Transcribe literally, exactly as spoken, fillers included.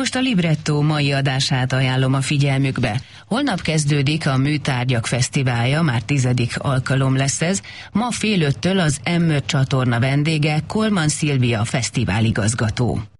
most a Libretto mai adását ajánlom a figyelmükbe. Holnap kezdődik a Műtárgyak Fesztiválja, már tizedik alkalom lesz ez. Ma fél öttől az M öt csatorna vendége Kolman Szilvia fesztiváligazgató.